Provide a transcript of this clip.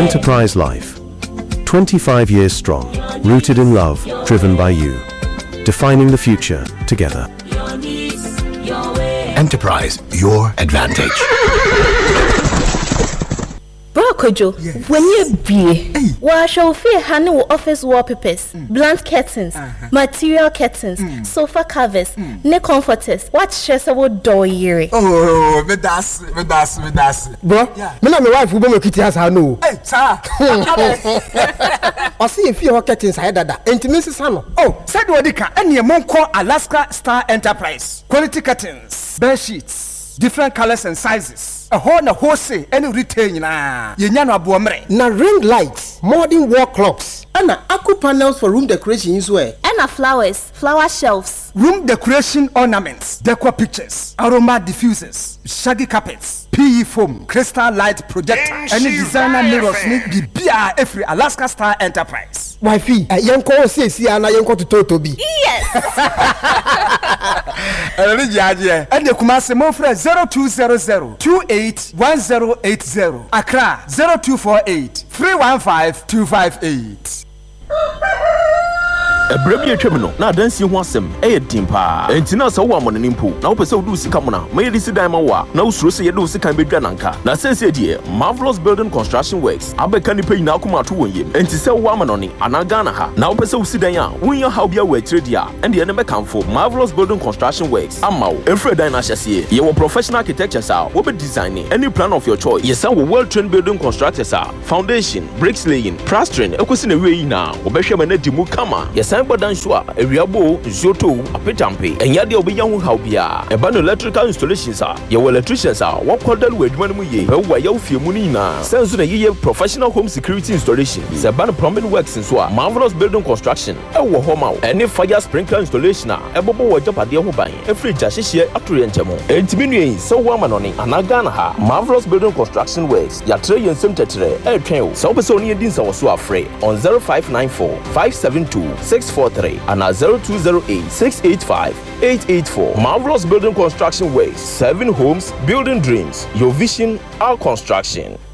Enterprise Life. 25 years strong, rooted in love, driven by you. Defining the future together. Enterprise, your advantage. Kojo, when you be, wash your fear handle office wallpapers, blunt curtains, material curtains, sofa covers, neck comforters. What shares about door year? Oh, me das. Bro, me na my wife who be make it as I know. Hey, sir. I see if you curtains I dada. Intimacy sano. Oh, said Wadika, and your mom call Alaska Star Enterprise. Quality curtains, bed sheets, different colors and sizes. A whole na wholesale any retail na yenyano abuamre na ring lights, modern wall clocks, and aqua panels for room decoration as well. And flowers, flower shelves, room decoration ornaments, decor pictures, aroma diffusers, shaggy carpets, PE foam, crystal light projector, any designer mirrors need the BR every Alaska Star Enterprise. Wifey, yanko say ana yanko to Totobi. Yes. And the Kumasi Mofre 0200 281080. Accra 0248 315 258. Ebremi etwemno na adansi ho asem dimpa entina so wo amone nimpo na wo pese wo du sika mona me disi dan ma wa na usuro se ye do sika bedwa nanka na sense die Marvelous Building Construction Works abeka ni panyina akoma to wonyem enti se wo amanoni anaga na ha na wo pese wo sidan a wonya how bia wo atire dia ende ye ne mekamfo Marvelous Building Construction Works amaw efre dan na hyese ye wo professional architects a wo be designing any plan of your choice ye san wo well trained building constructors a foundation bricks laying plastering ekosi na we yi na wo behwe ma na dimu kama ye Bodan Shua, a Riabo, Zoto, a Petampe, and Yadi Obiyan Haubia, a band electrical installations are your electricians are what called with Manuye, where you feel Munina, sends a year professional home security installation, is a band plumbing works in Swa, Marvelous Building Construction, a Wahoma, any fire sprinkler installation, a Bobo Japadia Hobay, a free Jashish Aturientamo, and Timini, so Wamanoni, and Aganaha, Marvelous Building Construction Works, Yatre and Simtetre, a trail, so Pesoni and Dinsa was so afraid on 0594 572 643 and at 0208 685 884. Marvelous Building Construction Works, 7 homes, building dreams. Your vision, our construction.